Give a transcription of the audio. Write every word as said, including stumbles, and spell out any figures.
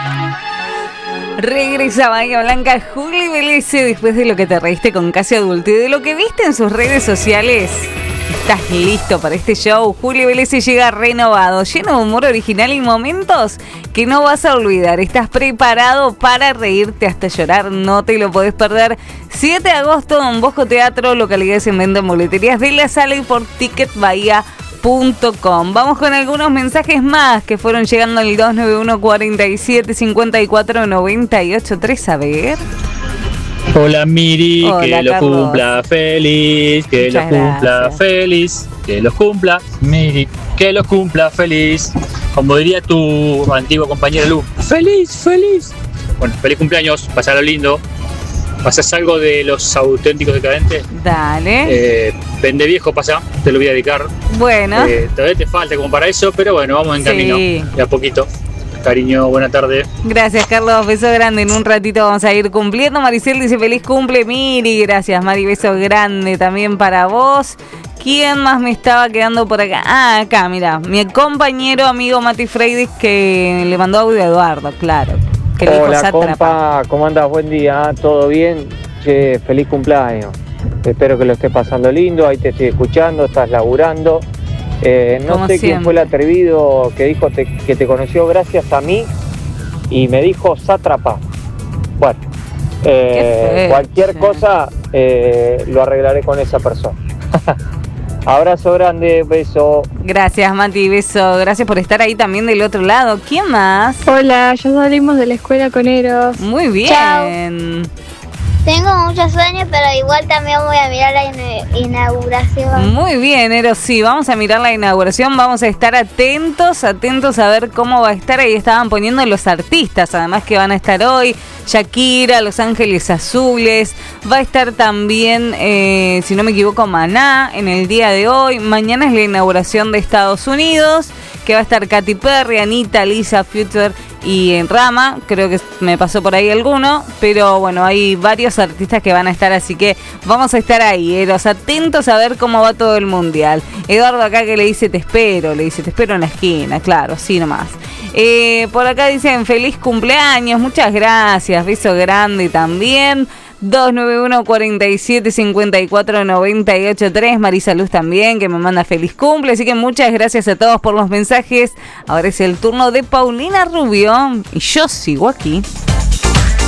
Regresa Bahía Blanca, Juli Vélez, después de lo que te reíste con Casi Adulto y de lo que viste en sus redes sociales. ¿Estás listo para este show? Juli Vélez llega renovado, lleno de humor original y momentos que no vas a olvidar. ¿Estás preparado para reírte hasta llorar? No te lo podés perder. siete de agosto, Don Bosco Teatro, localidades en venta en boleterías de la sala y por ticket bahía punto com. Vamos con algunos mensajes más que fueron llegando al dos nueve uno, cuatro siete, cinco cuatro, nueve ocho tres. A ver. Hola Miri, Hola, que los Carlos. cumpla feliz, que Muchas los cumpla gracias. feliz, que los cumpla Miri, que los cumpla feliz. Como diría tu antigua compañera Lu, feliz, feliz. Bueno, feliz cumpleaños, pasalo lindo. ¿Pasás algo de los auténticos decadentes? Dale. Eh, Pende viejo pasa, te lo voy a dedicar. Bueno. Eh, todavía te falta como para eso, pero bueno, vamos en Sí. camino, de a poquito. Cariño, buena tarde. Gracias, Carlos. Beso grande. En un ratito vamos a ir cumpliendo. Maricel dice feliz cumple, Miri. Gracias, Mari. Beso grande también para vos. ¿Quién más me estaba quedando por acá? Ah, acá, mira. Mi compañero, amigo Mati Freidis, que le mandó audio a Eduardo, claro. Que le dijo Hola sátrapa. compa, ¿cómo andas? Buen día, ¿todo bien? Che, feliz cumpleaños. Espero que lo estés pasando lindo, ahí te estoy escuchando, estás laburando. Eh, no Como sé quién siempre. fue el atrevido que dijo te- que te conoció gracias a mí y me dijo sátrapa. Bueno, eh, Qué feo, cualquier che. cosa eh, lo arreglaré con esa persona. Abrazo grande, beso. Gracias, Mati. Beso. Gracias por estar ahí también del otro lado. ¿Quién más? Hola, ya salimos de la escuela con Eros. Muy bien. Chao. Tengo muchos sueños, pero igual también voy a mirar la ina- inauguración. Muy bien, Eros, sí, vamos a mirar la inauguración, vamos a estar atentos, atentos a ver cómo va a estar. Ahí estaban poniendo los artistas, además que van a estar hoy, Shakira, Los Ángeles Azules, va a estar también, eh, si no me equivoco, Maná en el día de hoy. Mañana es la inauguración de Estados Unidos, que va a estar Katy Perry, Anita, Lisa, Future y en Rama, creo que me pasó por ahí alguno, pero bueno, hay varios artistas que van a estar, así que vamos a estar ahí, Eros, atentos a ver cómo va todo el mundial. Eduardo acá que le dice te espero, le dice te espero en la esquina, claro, sí nomás. Eh, por acá dicen feliz cumpleaños, muchas gracias, beso grande también. dos nueve uno, cuatro siete, cinco cuatro, nueve ocho tres. Marisa Luz también, que me manda feliz cumple. Así que muchas gracias a todos por los mensajes. Ahora es el turno de Paulina Rubio. Y yo sigo aquí.